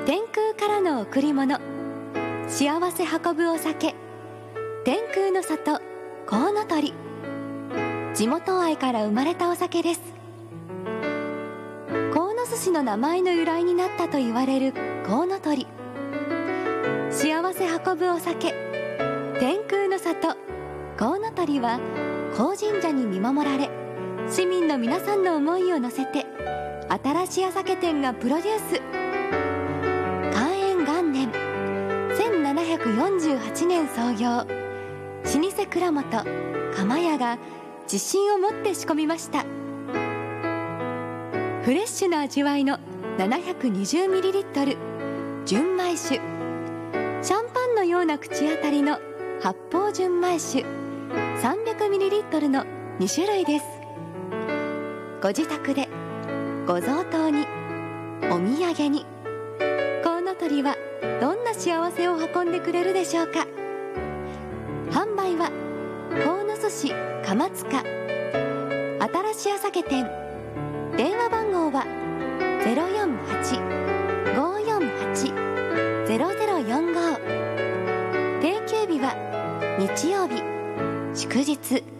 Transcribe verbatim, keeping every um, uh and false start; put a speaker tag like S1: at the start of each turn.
S1: 天空からの贈り物、幸せ運ぶお酒、天空の里コウノトリ。地元愛から生まれたお酒です。鴻巣市の名前の由来になったと言われるコウノトリ。幸せ運ぶお酒、天空の里コウノトリは高神社に見守られ、市民の皆さんの思いを乗せて新しい酒店がプロデュース。寛永元年せんななひゃくよんじゅうはちねん創業、老舗蔵元釜屋が自信を持って仕込みました。フレッシュな味わいの ななひゃくにじゅうミリリットル 純米酒、シャンパンのような口当たりの発泡純米酒 さんびゃくミリリットル のに種類です。ご自宅で、ご贈答に、お土産に、コウノトリはどんな幸せを運んでくれるでしょうか。販売は鴻巣市釜塚新しい酒店。電話番号は ゼロよんはち ごーよんはち ゼロゼロよんご。定休日は日曜日、祝日。